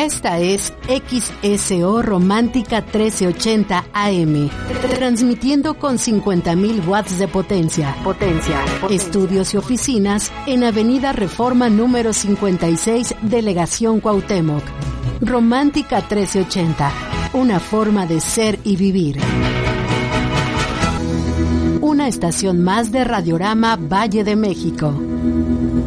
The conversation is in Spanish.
Esta es XSO Romántica 1380 AM, transmitiendo con 50,000 watts de potencia. Estudios y oficinas en Avenida Reforma número 56, Delegación Cuauhtémoc. Romántica 1380, una forma de ser y vivir. Una estación más de Radiorama Valle de México.